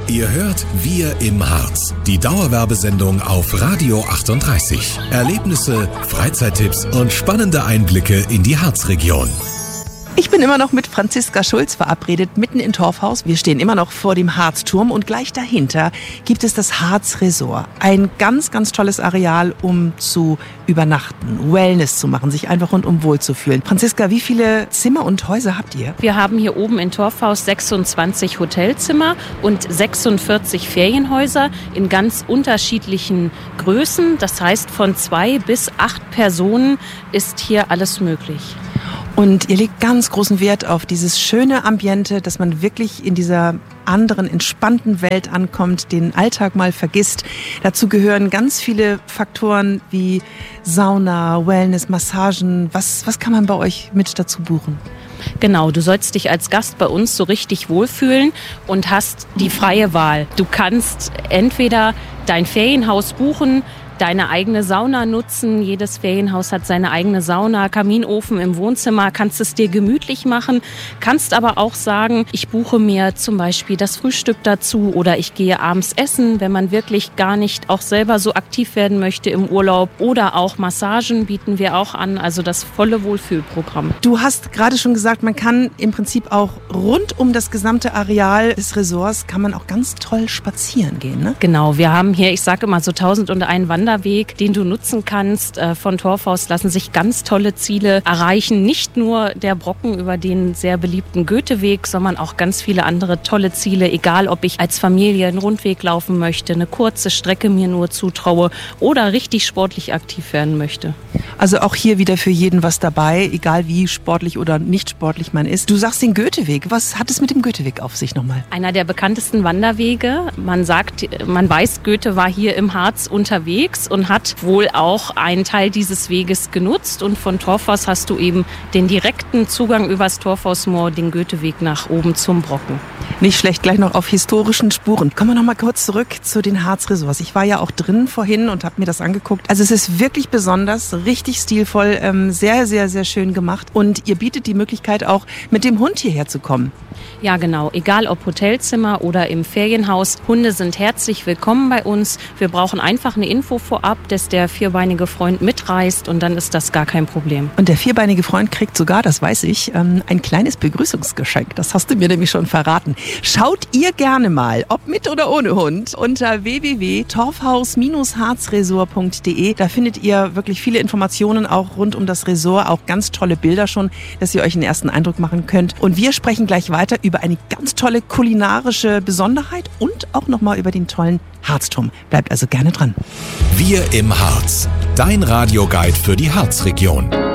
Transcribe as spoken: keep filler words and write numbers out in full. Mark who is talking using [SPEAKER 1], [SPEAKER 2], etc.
[SPEAKER 1] Ihr hört Wir im Harz, die Dauerwerbesendung auf Radio achtunddreißig. Erlebnisse, Freizeittipps und spannende Einblicke in die Harzregion.
[SPEAKER 2] Ich bin immer noch mit Franziska Schulz verabredet, mitten in Torfhaus. Wir stehen immer noch vor dem Harzturm und gleich dahinter gibt es das Harz-Resort. Ein ganz, ganz tolles Areal, um zu übernachten, Wellness zu machen, sich einfach rundum wohlzufühlen. Franziska, wie viele Zimmer und Häuser habt ihr?
[SPEAKER 3] Wir haben hier oben in Torfhaus sechsundzwanzig Hotelzimmer und sechsundvierzig Ferienhäuser in ganz unterschiedlichen Größen. Das heißt, von zwei bis acht Personen ist hier alles möglich.
[SPEAKER 2] Und ihr legt ganz großen Wert auf dieses schöne Ambiente, dass man wirklich in dieser anderen, entspannten Welt ankommt, den Alltag mal vergisst. Dazu gehören ganz viele Faktoren wie Sauna, Wellness, Massagen. Was, was kann man bei euch mit dazu buchen?
[SPEAKER 3] Genau, du sollst dich als Gast bei uns so richtig wohlfühlen und hast die freie Wahl. Du kannst entweder dein Ferienhaus buchen, deine eigene Sauna nutzen. Jedes Ferienhaus hat seine eigene Sauna, Kaminofen im Wohnzimmer, kannst es dir gemütlich machen, kannst aber auch sagen, ich buche mir zum Beispiel das Frühstück dazu oder ich gehe abends essen, wenn man wirklich gar nicht auch selber so aktiv werden möchte im Urlaub, oder auch Massagen bieten wir auch an, also das volle Wohlfühlprogramm.
[SPEAKER 2] Du hast gerade schon gesagt, man kann im Prinzip auch rund um das gesamte Areal des Resorts kann man auch ganz toll spazieren gehen, ne?
[SPEAKER 3] Genau, wir haben hier, ich sage immer so tausend und ein Wanderweg, den du nutzen kannst. Von Torfhaus lassen sich ganz tolle Ziele erreichen. Nicht nur der Brocken über den sehr beliebten Goetheweg, sondern auch ganz viele andere tolle Ziele. Egal, ob ich als Familie einen Rundweg laufen möchte, eine kurze Strecke mir nur zutraue oder richtig sportlich aktiv werden möchte.
[SPEAKER 2] Also auch hier wieder für jeden was dabei, egal wie sportlich oder nicht sportlich man ist. Du sagst den Goetheweg. Was hat es mit dem Goetheweg auf sich nochmal?
[SPEAKER 3] Einer der bekanntesten Wanderwege. Man sagt, man weiß, Goethe war hier im Harz unterwegs und hat wohl auch einen Teil dieses Weges genutzt. Und von Torfhaus hast du eben den direkten Zugang übers Torfhausmoor, den Goetheweg nach oben zum Brocken.
[SPEAKER 2] Nicht schlecht, gleich noch auf historischen Spuren. Kommen wir noch mal kurz zurück zu den Harz-Resorts. Ich war ja auch drin vorhin und habe mir das angeguckt. Also es ist wirklich besonders, richtig stilvoll, ähm, sehr, sehr, sehr schön gemacht. Und ihr bietet die Möglichkeit auch, mit dem Hund hierher zu kommen.
[SPEAKER 3] Ja, genau. Egal ob Hotelzimmer oder im Ferienhaus, Hunde sind herzlich willkommen bei uns. Wir brauchen einfach eine Info vorab, dass der vierbeinige Freund mitreist, und dann ist das gar kein Problem.
[SPEAKER 2] Und der vierbeinige Freund kriegt sogar, das weiß ich, ein kleines Begrüßungsgeschenk. Das hast du mir nämlich schon verraten. Schaut ihr gerne mal, ob mit oder ohne Hund, unter w w w punkt torfhaus harzresort punkt d e. Da findet ihr wirklich viele Informationen auch rund um das Resort, auch ganz tolle Bilder schon, dass ihr euch einen ersten Eindruck machen könnt. Und wir sprechen gleich weiter über eine ganz tolle kulinarische Besonderheit und auch nochmal über den tollen Harzturm. Bleibt also gerne dran.
[SPEAKER 1] Wir im Harz, dein Radioguide für die Harzregion.